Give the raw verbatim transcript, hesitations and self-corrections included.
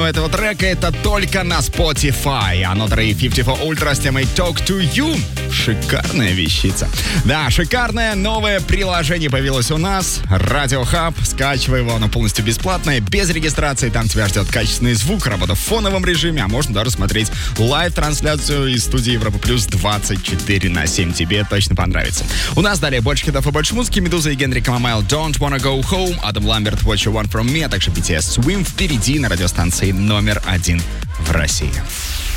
этого трека, это только на Spotify. Another и пятьдесят четыре Ultra с темой Talk to You. Шикарная вещица. Да, шикарное новое приложение появилось у нас. Radio Hub. Скачивай его, оно полностью бесплатное, без регистрации. Там тебя ждет качественный звук, работа в фоновом режиме, а можно даже смотреть лайв-трансляцию из студии Европа Плюс двадцать четыре на семь. Тебе точно понравится. У нас далее больше хитов и больше музыки. Медуза и Генри Камамайл Don't Wanna Go Home, Адам Ламберт What You Want From Me, а также би ти эс Swim впереди на радиостанции номер один в России.